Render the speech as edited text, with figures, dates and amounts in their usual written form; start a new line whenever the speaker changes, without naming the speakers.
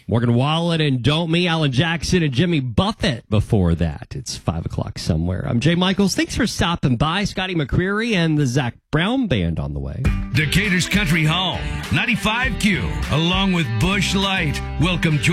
Morgan Wallen and Don't Me, Alan Jackson and Jimmy Buffett before that. It's 5 o'clock somewhere. I'm Jay Michaels. Thanks for stopping by. Scotty McCreery and the Zach Brown Band on the way.
Decatur's Country Home, 95Q, along with Busch Light. Welcome